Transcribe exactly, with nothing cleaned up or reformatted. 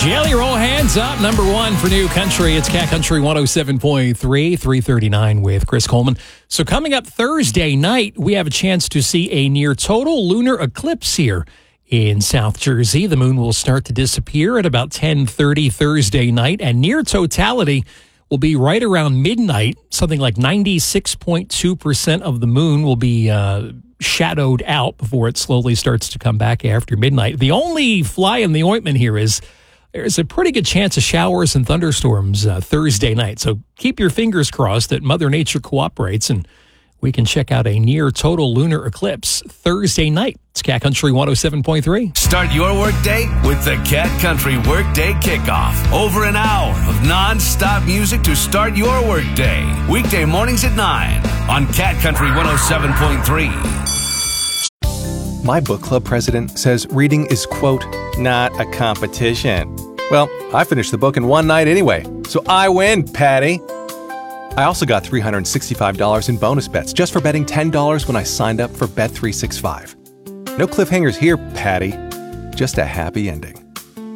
Jelly Roll Hands Up, number one for New Country. It's Cat Country one oh seven point three, three thirty-nine with Chris Coleman. So coming up Thursday night, we have a chance to see a near total lunar eclipse here in South Jersey. The moon will start to disappear at about ten thirty Thursday night, and near totality will be right around midnight. Something like ninety-six point two percent of the moon will be uh, shadowed out before it slowly starts to come back after midnight. The only fly in the ointment here is there's a pretty good chance of showers and thunderstorms uh, Thursday night. So keep your fingers crossed that Mother Nature cooperates and we can check out a near total lunar eclipse Thursday night. It's Cat Country one oh seven point three. Start your workday with the Cat Country Workday Kickoff. Over an hour of non-stop music to start your workday. Weekday mornings at nine on Cat Country one oh seven point three. My book club president says reading is, quote, not a competition. Well, I finished the book in one night anyway, so I win, Patty. I also got three hundred sixty-five dollars in bonus bets just for betting ten dollars when I signed up for Bet three sixty-five. No cliffhangers here, Patty. Just a happy ending.